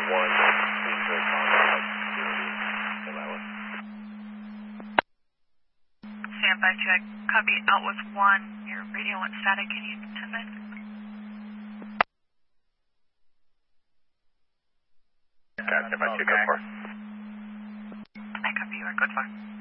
1, please hold contact security. Stand by check. Copy out with 1. Your radio went static. Can you send that? Stand by 2, go for. I copy you are good for.